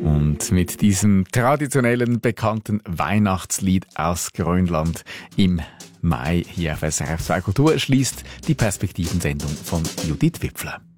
Und mit diesem traditionellen, bekannten Weihnachtslied aus Grönland im Mai hier auf SRF 2 Kultur schließt die Perspektivensendung von Judith Wipfler.